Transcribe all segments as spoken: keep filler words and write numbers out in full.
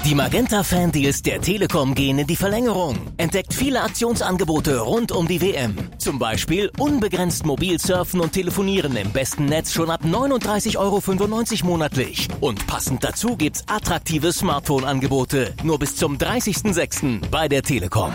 Die Magenta-Fan-Deals der Telekom gehen in die Verlängerung. Entdeckt viele Aktionsangebote rund um die W M. Zum Beispiel unbegrenzt mobil surfen und telefonieren im besten Netz schon ab neununddreißig Euro fünfundneunzig monatlich. Und passend dazu gibt's attraktive Smartphone-Angebote. Nur bis zum dreißigsten sechsten bei der Telekom.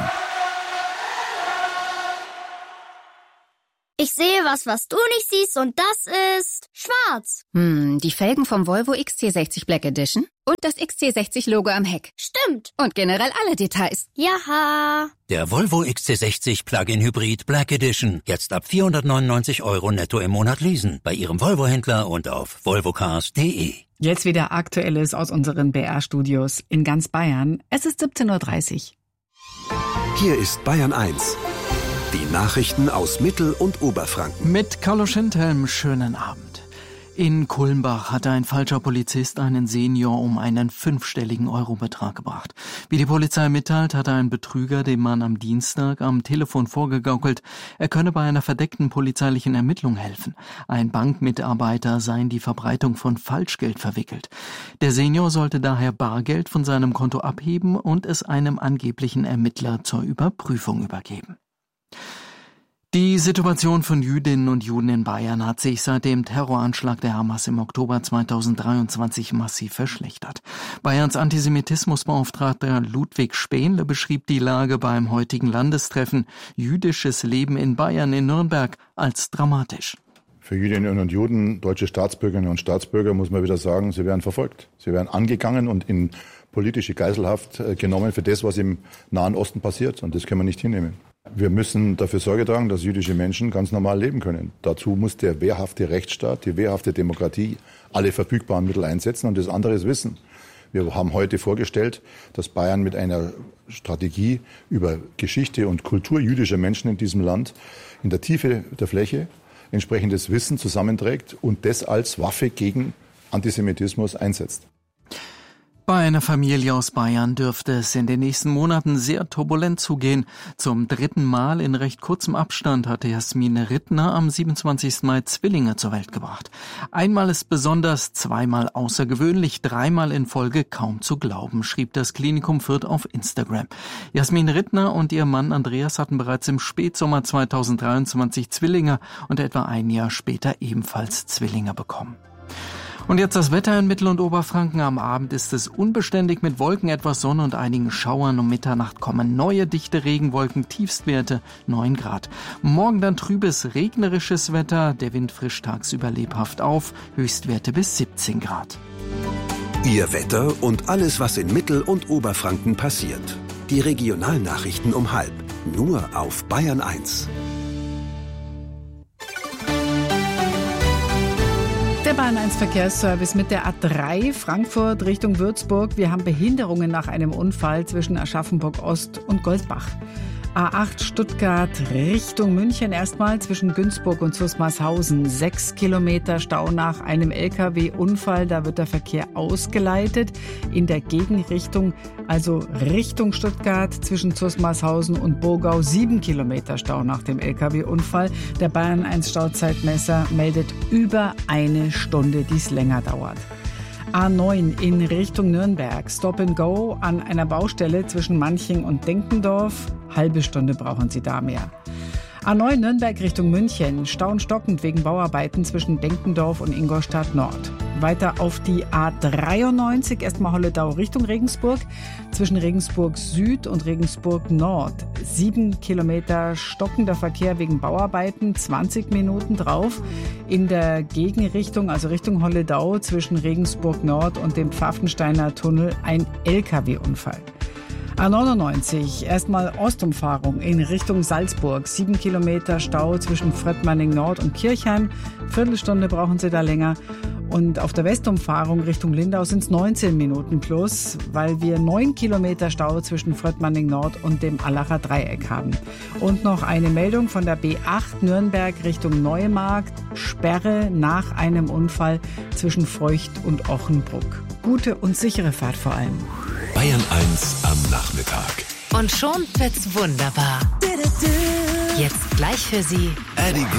Ich sehe was, was du nicht siehst, und das ist schwarz. Hm, die Felgen vom Volvo X C sechzig Black Edition und das X C sechzig Logo am Heck. Stimmt. Und generell alle Details. Jaha. Der Volvo X C sechzig Plug-in Hybrid Black Edition. Jetzt ab vierhundertneunundneunzig Euro netto im Monat leasen. Bei Ihrem Volvo-Händler und auf volvocars punkt de. Jetzt wieder Aktuelles aus unseren B R-Studios in ganz Bayern. Es ist siebzehn Uhr dreißig. Hier ist Bayern eins. Die Nachrichten aus Mittel- und Oberfranken. Mit Carlo Schindhelm, schönen Abend. In Kulmbach hatte ein falscher Polizist einen Senior um einen fünfstelligen Eurobetrag gebracht. Wie die Polizei mitteilt, hatte ein Betrüger dem Mann am Dienstag am Telefon vorgegaukelt, er könne bei einer verdeckten polizeilichen Ermittlung helfen. Ein Bankmitarbeiter sei in die Verbreitung von Falschgeld verwickelt. Der Senior sollte daher Bargeld von seinem Konto abheben und es einem angeblichen Ermittler zur Überprüfung übergeben. Die Situation von Jüdinnen und Juden in Bayern hat sich seit dem Terroranschlag der Hamas im Oktober zweitausenddreiundzwanzig massiv verschlechtert. Bayerns Antisemitismusbeauftragter Ludwig Spähnle beschrieb die Lage beim heutigen Landestreffen Jüdisches Leben in Bayern in Nürnberg als dramatisch. Für Jüdinnen und Juden, deutsche Staatsbürgerinnen und Staatsbürger, muss man wieder sagen, sie werden verfolgt. Sie werden angegangen und in politische Geiselhaft genommen für das, was im Nahen Osten passiert. Und das können wir nicht hinnehmen. Wir müssen dafür Sorge tragen, dass jüdische Menschen ganz normal leben können. Dazu muss der wehrhafte Rechtsstaat, die wehrhafte Demokratie alle verfügbaren Mittel einsetzen. Und das andere ist Wissen. Wir haben heute vorgestellt, dass Bayern mit einer Strategie über Geschichte und Kultur jüdischer Menschen in diesem Land in der Tiefe der Fläche entsprechendes Wissen zusammenträgt und das als Waffe gegen Antisemitismus einsetzt. Bei einer Familie aus Bayern dürfte es in den nächsten Monaten sehr turbulent zugehen. Zum dritten Mal in recht kurzem Abstand hatte Jasmin Rittner am siebenundzwanzigsten Mai Zwillinge zur Welt gebracht. Einmal ist besonders, zweimal außergewöhnlich, dreimal in Folge kaum zu glauben, schrieb das Klinikum Fürth auf Instagram. Jasmin Rittner und ihr Mann Andreas hatten bereits im Spätsommer zweitausenddreiundzwanzig Zwillinge und etwa ein Jahr später ebenfalls Zwillinge bekommen. Und jetzt das Wetter in Mittel- und Oberfranken. Am Abend ist es unbeständig mit Wolken, etwas Sonne und einigen Schauern. Um Mitternacht kommen neue dichte Regenwolken, Tiefstwerte neun Grad. Morgen dann trübes, regnerisches Wetter. Der Wind frischt tagsüber lebhaft auf. Höchstwerte bis siebzehn Grad. Ihr Wetter und alles, was in Mittel- und Oberfranken passiert. Die Regionalnachrichten um halb. Nur auf Bayern eins. Der Bayern eins Verkehrsservice mit der A drei Frankfurt Richtung Würzburg. Wir haben Behinderungen nach einem Unfall zwischen Aschaffenburg Ost und Goldbach. A acht Stuttgart Richtung München erstmal zwischen Günzburg und Zusmarshausen. Sechs Kilometer Stau nach einem L K W-Unfall. Da wird der Verkehr ausgeleitet in der Gegenrichtung, also Richtung Stuttgart zwischen Zusmarshausen und Burgau. Sieben Kilometer Stau nach dem L K W-Unfall. Der Bayern eins Stauzeitmesser meldet über eine Stunde, die es länger dauert. A neun in Richtung Nürnberg. Stop and Go an einer Baustelle zwischen Manching und Denkendorf. Halbe Stunde brauchen Sie da mehr. A neun Nürnberg Richtung München. Stau und stockend wegen Bauarbeiten zwischen Denkendorf und Ingolstadt Nord. Weiter auf die A dreiundneunzig, erstmal Holledau Richtung Regensburg. Zwischen Regensburg Süd und Regensburg Nord. Sieben Kilometer stockender Verkehr wegen Bauarbeiten, zwanzig Minuten drauf. In der Gegenrichtung, also Richtung Holledau, zwischen Regensburg Nord und dem Pfaffensteiner Tunnel ein L K W-Unfall. A neunundneunzig, erstmal Ostumfahrung in Richtung Salzburg. Sieben Kilometer Stau zwischen Fröttmanning Nord und Kirchheim. Viertelstunde brauchen Sie da länger. Und auf der Westumfahrung Richtung Lindau sind es neunzehn Minuten plus, weil wir neun Kilometer Stau zwischen Fröttmanning Nord und dem Allacher Dreieck haben. Und noch eine Meldung von der B acht Nürnberg Richtung Neumarkt. Sperre nach einem Unfall zwischen Feucht und Ochenbruck. Gute und sichere Fahrt vor allem. Bayern eins am Nachmittag. Und schon wird's wunderbar. Jetzt gleich für Sie Eddie